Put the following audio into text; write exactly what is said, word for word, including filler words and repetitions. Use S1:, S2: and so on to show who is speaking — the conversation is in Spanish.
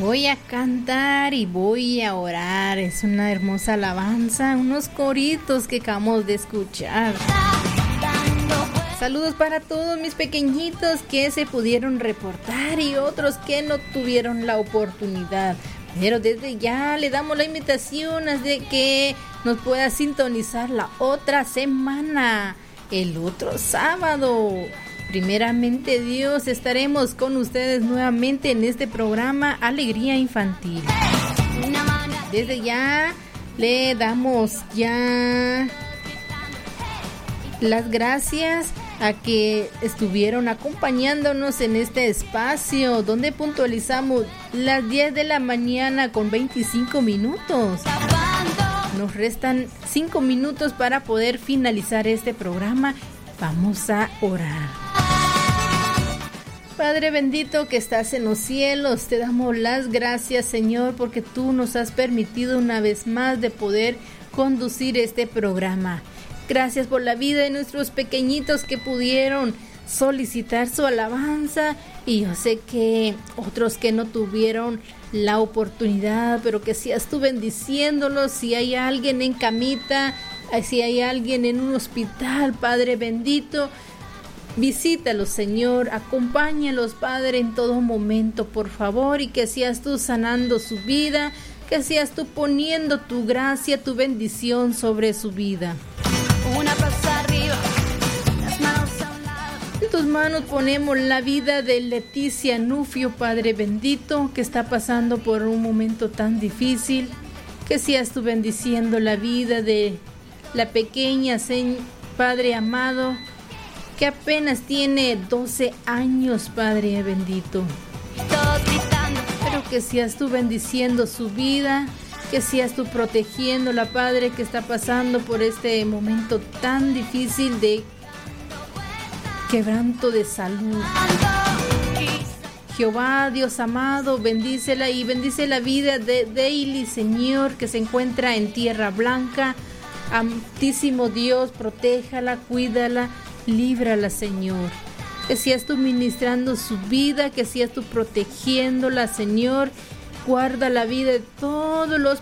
S1: Voy a cantar y voy a orar. Es una hermosa alabanza, unos coritos que acabamos de escuchar. Saludos para todos mis pequeñitos que se pudieron reportar y otros que no tuvieron la oportunidad. Pero desde ya le damos la invitación de que nos pueda sintonizar la otra semana, el otro sábado. Primeramente Dios, estaremos con ustedes nuevamente en este programa Alegría Infantil. Desde ya le damos ya las gracias a que estuvieron acompañándonos en este espacio donde puntualizamos las diez de la mañana con veinticinco minutos. Nos restan cinco minutos para poder finalizar este programa. Vamos a orar. Padre bendito que estás en los cielos, te damos las gracias, Señor, porque tú nos has permitido una vez más de poder conducir este programa. Gracias por la vida de nuestros pequeñitos que pudieron solicitar su alabanza, y yo sé que otros que no tuvieron la oportunidad, pero que seas tú bendiciéndolos. Si hay alguien en camita, si hay alguien en un hospital, Padre bendito, visítalos, Señor, acompáñalos, Padre, en todo momento, por favor, y que seas tú sanando su vida, que seas tú poniendo tu gracia, tu bendición sobre su vida. Una pasa arriba, las manos a un lado. En tus manos ponemos la vida de Leticia Nufio, Padre bendito, que está pasando por un momento tan difícil. Que seas tú bendiciendo la vida de la pequeña, Padre amado, que apenas tiene doce años, Padre bendito. Pero que seas tú bendiciendo su vida, que seas tú protegiéndola, Padre, que está pasando por este momento tan difícil de quebranto de salud. Jehová, Dios amado, bendícela y bendice la vida de Daily, Señor, que se encuentra en Tierra Blanca. Amantísimo Dios, protéjala, cuídala, líbrala, Señor. Que seas tú ministrando su vida, que seas tú protegiéndola, Señor. Guarda la vida de todos los